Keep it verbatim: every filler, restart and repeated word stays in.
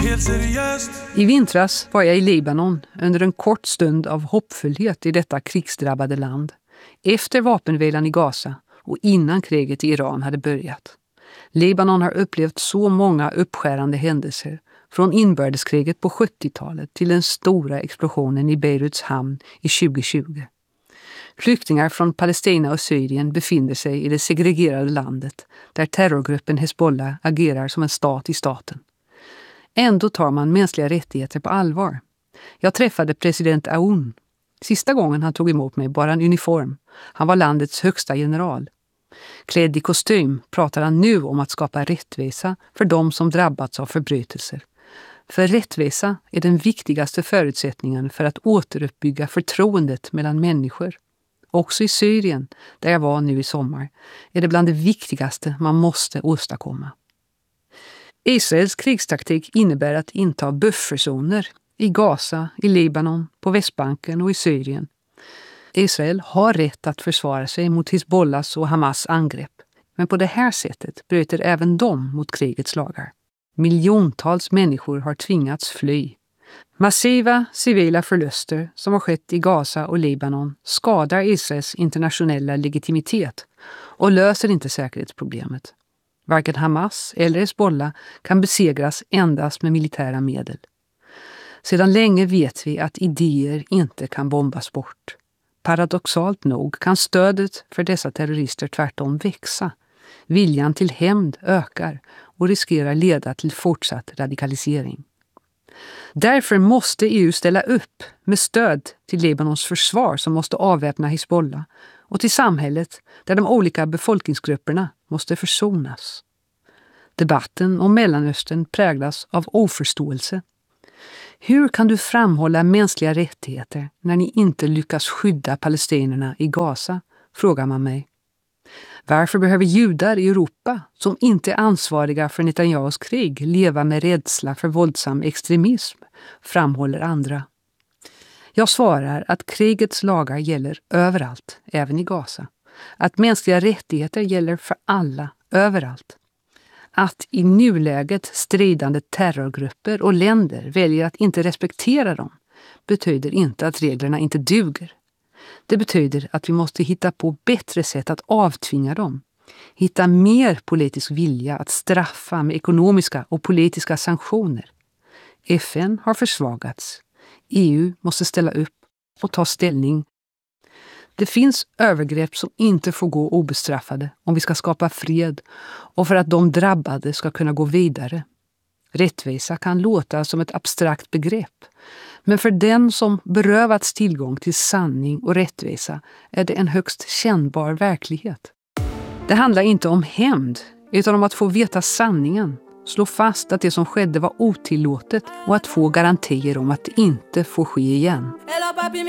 helt seriöst. I vintras var jag i Libanon under en kort stund av hoppfullhet i detta krigsdrabbade land. Efter vapenvilan i Gaza och innan kriget i Iran hade börjat. Libanon har upplevt så många uppskärande händelser. Från inbördeskriget på sjuttiotalet till den stora explosionen i Beiruts hamn i tjugohundratjugo. Flyktingar från Palestina och Syrien befinner sig i det segregerade landet där terrorgruppen Hezbollah agerar som en stat i staten. Ändå tar man mänskliga rättigheter på allvar. Jag träffade president Aoun. Sista gången han tog emot mig bar han uniform. Han var landets högsta general. Klädd i kostym pratar han nu om att skapa rättvisa för de som drabbats av förbrytelser. För rättvisa är den viktigaste förutsättningen för att återuppbygga förtroendet mellan människor. Också i Syrien, där jag var nu i sommar, är det bland det viktigaste man måste åstadkomma. Israels krigstaktik innebär att inta bufferzoner i Gaza, i Libanon, på Västbanken och i Syrien. Israel har rätt att försvara sig mot Hezbollahs och Hamas angrepp, men på det här sättet bryter även de mot krigets lagar. Miljontals människor har tvingats fly. Massiva civila förluster som har skett i Gaza och Libanon skadar Israels internationella legitimitet och löser inte säkerhetsproblemet. Varken Hamas eller Hezbollah kan besegras endast med militära medel. Sedan länge vet vi att idéer inte kan bombas bort. Paradoxalt nog kan stödet för dessa terrorister tvärtom växa. Viljan till hämnd ökar och riskerar leda till fortsatt radikalisering. Därför måste E U ställa upp med stöd till Libanons försvar som måste avväpna Hezbollah och till samhället där de olika befolkningsgrupperna måste försonas. Debatten om Mellanöstern präglas av oförståelse. Hur kan du framhålla mänskliga rättigheter när ni inte lyckas skydda palestinierna i Gaza, frågar man mig. Varför behöver judar i Europa, som inte är ansvariga för Netanyahus krig, leva med rädsla för våldsam extremism, framhåller andra. Jag svarar att krigets lagar gäller överallt, även i Gaza. Att mänskliga rättigheter gäller för alla, överallt. Att i nuläget stridande terrorgrupper och länder väljer att inte respektera dem betyder inte att reglerna inte duger. Det betyder att vi måste hitta på bättre sätt att avtvinga dem. Hitta mer politisk vilja att straffa med ekonomiska och politiska sanktioner. F N har försvagats. E U måste ställa upp och ta ställning. Det finns övergrepp som inte får gå obestraffade om vi ska skapa fred och för att de drabbade ska kunna gå vidare. Rättvisa kan låta som ett abstrakt begrepp, men för den som berövats tillgång till sanning och rättvisa är det en högst kännbar verklighet. Det handlar inte om hämnd, utan om att få veta sanningen, slå fast att det som skedde var otillåtet och att få garantier om att det inte får ske igen.